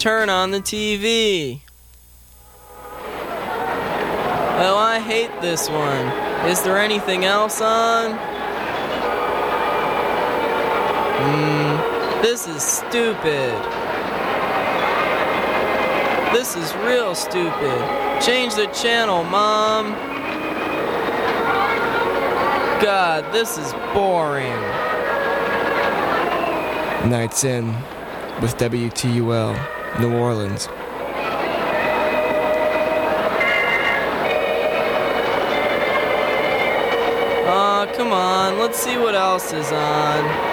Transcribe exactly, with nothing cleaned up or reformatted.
turn on the T V. Oh, I hate this one. Is there anything else on? Hmm, this is stupid. This is real stupid. Change the channel, Mom. God, this is boring. Nights In with W T U L, New Orleans. Aw, come on, let's see what else is on.